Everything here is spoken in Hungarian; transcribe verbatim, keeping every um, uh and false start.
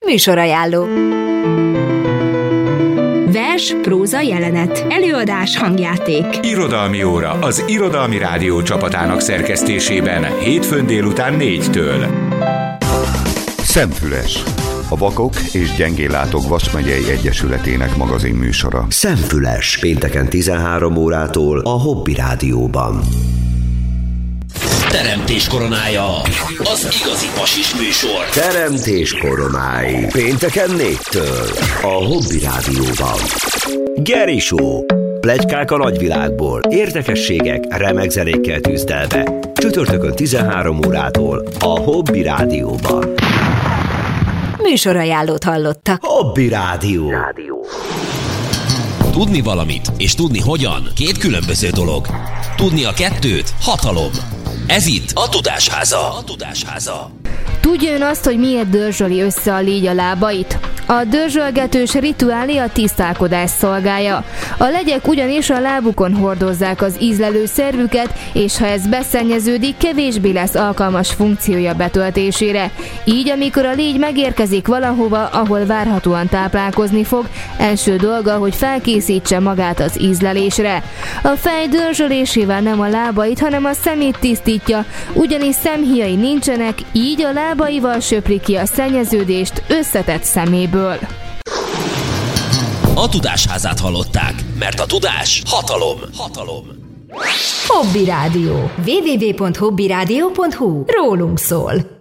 Műsorajánló. Vers, próza, jelenet, előadás, hangjáték. Irodalmi óra az Irodalmi Rádió csapatának szerkesztésében hétfőn délután négytől. Szemfüles, a Vakok és Gyengéllátók Vas megyei egyesületének magazin műsora. Szemfüles, pénteken tizenhárom órától a Hobby Rádióban. Teremtés koronája, az igazi pasis műsor. Teremtés koronái, pénteken négytől a Hobby Rádióban. Geri Show, pletykák a nagyvilágból, érdekességek, remek zenékkel tűzdelve. Csütörtökön tizenhárom órától a Hobby Rádióban. Műsorajánlót hallotta. Hobby Rádió. Tudni valamit és tudni hogyan, két különböző dolog. Tudni a kettőt, hatalom. Ez itt a Tudásháza. A Tudásháza. Tudja ön azt, hogy miért dörzsöli össze a légy a lábait? A dörzsölgetős rituálé a tisztálkodás szolgálja. A legyek ugyanis a lábukon hordozzák az ízlelő szervüket, és ha ez beszennyeződik, kevésbé lesz alkalmas funkciója betöltésére. Így, amikor a légy megérkezik valahova, ahol várhatóan táplálkozni fog, első dolga, hogy felkészítse magát az ízlelésre. A fej dörzsölésével nem a lábait, hanem a szemét tisztítja, ugyanis szemhíjai nincsenek, így a lábaival söpri ki a szennyeződést összetett szeméből. A Tudásházát hallották, mert a tudás hatalom. Hatalom. Hobby Rádió. double-u double-u double-u pont hobby rádió pont hu. Rólunk szól.